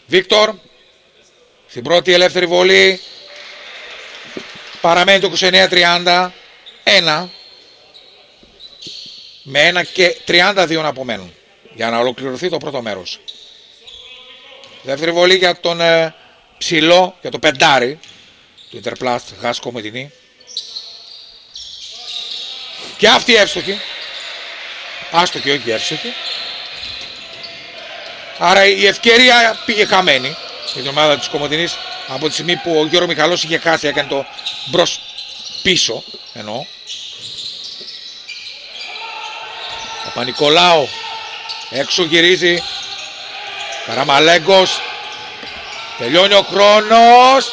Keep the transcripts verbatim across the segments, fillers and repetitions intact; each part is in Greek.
Βίκτορ. Στην πρώτη ελεύθερη βολή. Παραμένει το είκοσι εννέα τριάντα. Ένα. Με ένα και τριάντα δύο να απομένουν. Για να ολοκληρωθεί το πρώτο μέρος. Δεύτερη βολή για τον ε, ψηλό, για το πεντάρι του Interplast Γας Κομωτινή. Και αυτή εύστοχη. Άστοχη, όχι εύστοχη. Άρα η ευκαιρία πήγε χαμένη για την ομάδα της Κομωτινής από τη στιγμή που ο Γιώργο Μιχαλός είχε χάσει, έκανε το μπρος πίσω εννοώ. Ο Παπα-Νικολάου έξω γυρίζει. Καραμαλέγκος. Τελειώνει ο χρόνος.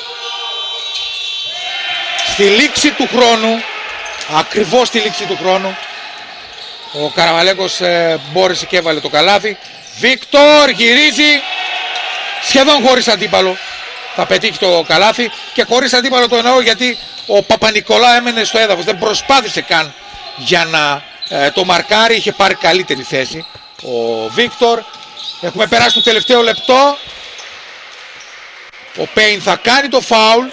Στη λήξη του χρόνου, ακριβώς στη λήξη του χρόνου, ο Καραμαλέγκος ε, μπόρεσε και έβαλε το καλάθι. Βίκτορ γυρίζει. Σχεδόν χωρίς αντίπαλο θα πετύχει το καλάθι. Και χωρίς αντίπαλο το εννοώ γιατί ο Παπα-Νικολάου έμενε στο έδαφος. Δεν προσπάθησε καν για να ε, το μαρκάρει. Είχε πάρει καλύτερη θέση ο Βίκτορ. Έχουμε περάσει το τελευταίο λεπτό. Ο Πέιν θα κάνει το φάουλ.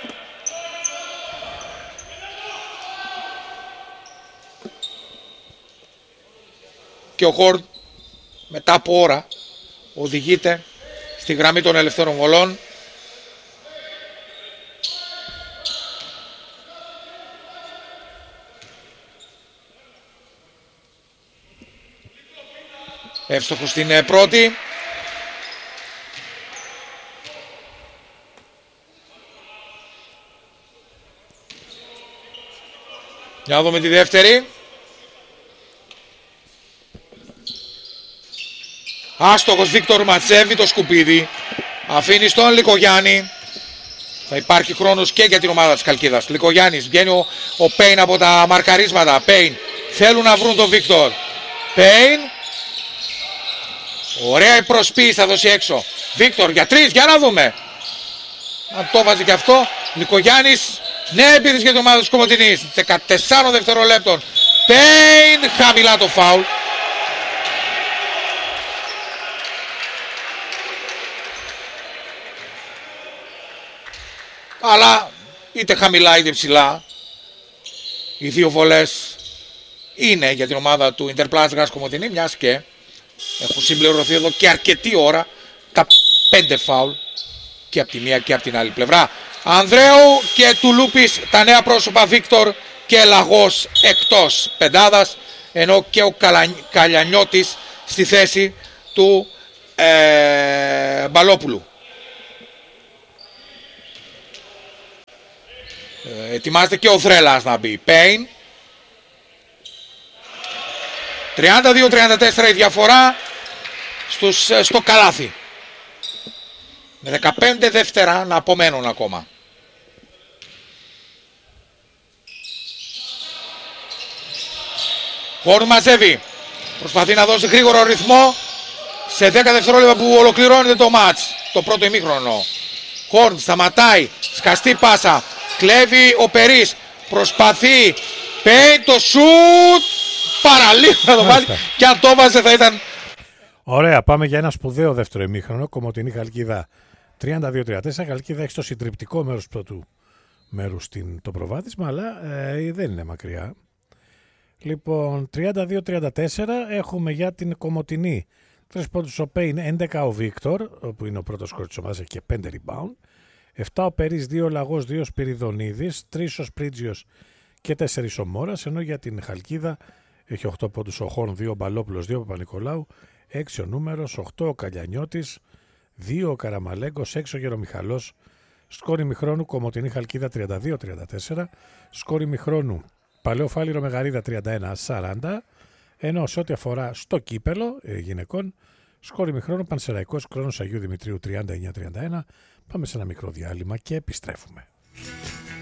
Και ο Χόρντ μετά από ώρα οδηγείται στη γραμμή των ελευθέρων βολών. Εύστοχος στην πρώτη. Για να δούμε τη δεύτερη. Άστοχος Βίκτορ, ματσεύει το σκουπίδι. Αφήνει στον Λικογιάννη. Θα υπάρχει χρόνος και για την ομάδα της Χαλκίδας. Λικογιάννης, βγαίνει ο, ο Πέιν από τα μαρκαρίσματα. Πέιν, θέλουν να βρουν τον Βίκτορ. Πέιν. Ωραία η προσποίηση, θα δώσει έξω. Βίκτορ για τρεις, για να δούμε. Αν το βάζει και αυτό. Λικογιάννης, νέα επίθεση για την ομάδα της Κομωτινής. δεκατέσσερα δευτερολέπτων. Πέιν, χαμηλά το φάουλ. Αλλά είτε χαμηλά είτε ψηλά, οι δύο βολές είναι για την ομάδα του Interplast Γας Κομωτινή, μιας και έχουν συμπληρωθεί εδώ και αρκετή ώρα τα πέντε φάουλ και από τη μία και από την άλλη πλευρά. Ανδρέου και Τουλούπης, τα νέα πρόσωπα Βίκτορ και Λαγός εκτός πεντάδας, ενώ και ο Καλα... Καλιανιώτης στη θέση του ε... Μπαλόπουλου. Ε, ετοιμάζεται και ο Θρέλας να μπει. Πέιν. τριάντα δύο τριάντα τέσσερα η διαφορά στους, στο καλάθι. Με δεκαπέντε δεύτερα να απομένουν ακόμα. Χόρν μαζεύει. Προσπαθεί να δώσει γρήγορο ρυθμό σε δέκα δευτερόλεπτα που ολοκληρώνεται το μάτς. Το πρώτο ημίχρονο. Χόρν σταματάει. Σκαστή πάσα. Κλέβει ο Περής. Προσπαθεί. Πέιν το σουτ. Παραλίγο να το βάλει. Και αν το βάζε θα ήταν... Ωραία, πάμε για ένα σπουδαίο δεύτερο ημίχρονο. Κομωτινή Χαλκίδα τριάντα δύο τριάντα τέσσερα. Χαλκίδα έχει το συντριπτικό μέρος πρώτου μέρους στην, το προβάδισμα, αλλά ε, δεν είναι μακριά. Λοιπόν, τριάντα δύο τριάντα τέσσερα έχουμε για την Κομωτινή. Τρεις πόντους ο Πέιν, έντεκα ο Βίκτορ, που είναι ο πρώτος σκορ της ομάδας, έχει και πέντε rebound. επτά ο Περής, δύο ο Λαγός, δύο ο Σπυριδονίδης, τρεις ο Σπρίτζιος και τέσσερις ο Μόρας, ενώ για την Χαλκίδα έχει οκτώ πόντους ο Χόρν, δύο ο Μπαλόπουλος, δύο ο Παπα-Νικολάου, έξι ο Νούμερος, οκτώ ο Καλιανιώτης, δύο ο Καραμαλέγκος, έξι ο Γερομιχαλός. Σκόρ ημιχρόνου Κομωτινή Χαλκίδα τριάντα δύο τριάντα τέσσερα, σκόρ ημιχρόνου Παλαιό Φάληρο Μεγαρίδα τριάντα ένα σαράντα, ενώ σε ό,τι αφορά στο κύπελο ε, γυναικών, σκόρ ημιχρόνου Πανσεραϊκός Κρόνος Αγίου Δημητρίου τριάντα εννέα τριάντα ένα. Πάμε σε ένα μικρό διάλειμμα και επιστρέφουμε.